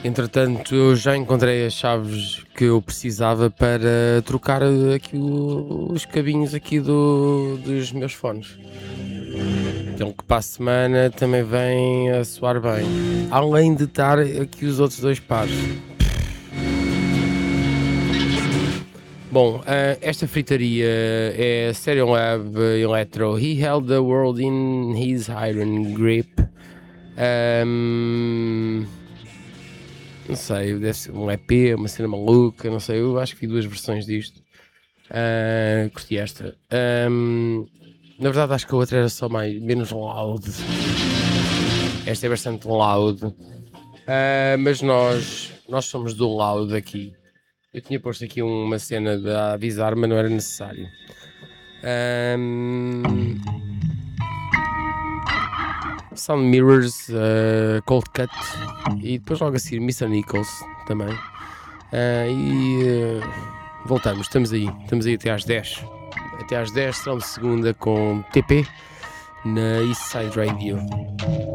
Entretanto, eu já encontrei as chaves que eu precisava para trocar aqui os cabinhos aqui dos meus fones. Então que para a semana também vem a soar bem. Além de estar aqui os outros dois pares. Bom, esta fritaria é Stereo Lab Electro. He held the world in his iron grip. Não sei, deve ser um EP, uma cena maluca, não sei, eu acho que vi duas versões disto. Curti esta. Na verdade acho que a outra era só menos loud. Esta é bastante loud. Mas nós somos do loud aqui. Eu tinha posto aqui uma cena de avisar, mas não era necessário. Sound Mirrors, Cold Cut e depois logo a seguir Mr. Nichols também. Voltamos, estamos aí até às 10. Até às 10 será uma segunda com TP na Eastside Radio.